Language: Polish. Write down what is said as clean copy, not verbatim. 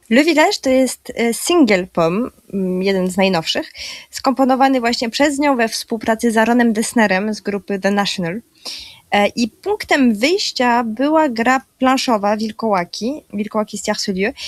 Le Village to jest single pom, jeden z najnowszych, skomponowany właśnie przez nią we współpracy z Aaronem Dessnerem z grupy The National. I punktem wyjścia była gra planszowa Wilkołaki z Tiercelieu.